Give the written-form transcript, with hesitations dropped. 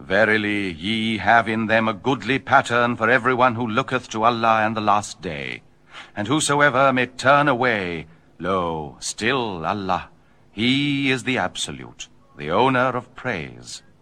Verily, ye have in them a goodly pattern for everyone who looketh to Allah and the last day. And whosoever may turn away, lo, still Allah, He is the Absolute, the owner of praise.